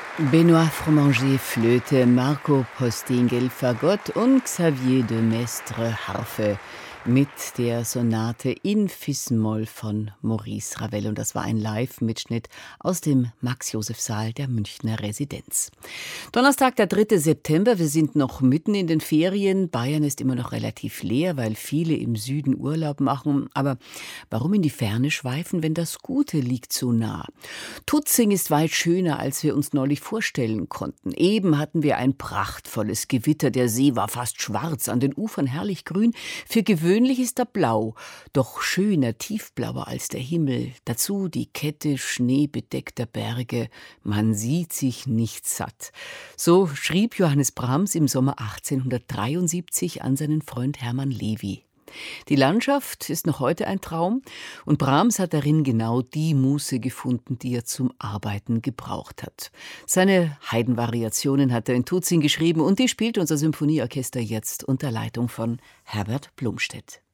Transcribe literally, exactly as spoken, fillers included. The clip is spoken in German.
Benoît Fromanger Flöte, Marco Postingel Fagott und Xavier de Maistre Harfe mit der Sonate in Fis-Moll von Maurice Ravel. Und das war ein Live-Mitschnitt aus dem Max-Joseph-Saal der Münchner Residenz. Donnerstag, der dritte September. Wir sind noch mitten in den Ferien. Bayern ist immer noch relativ leer, weil viele im Süden Urlaub machen. Aber warum in die Ferne schweifen, wenn das Gute liegt so nah? Tutzing ist weit schöner, als wir uns neulich vorstellen konnten. Eben hatten wir ein prachtvolles Gewitter. Der See war fast schwarz, an den Ufern herrlich grün. Für gewöhnlich ist er blau, doch schöner, tiefblauer als der Himmel. Dazu die Kette schneebedeckter Berge. Man sieht sich nicht satt. So schrieb Johannes Brahms im Sommer achtzehnhundertdreiundsiebzig an seinen Freund Hermann Levi. Die Landschaft ist noch heute ein Traum und Brahms hat darin genau die Muße gefunden, die er zum Arbeiten gebraucht hat. Seine Haydn-Variationen hat er in Tutzing geschrieben und die spielt unser Symphonieorchester jetzt unter Leitung von Herbert Blumstedt.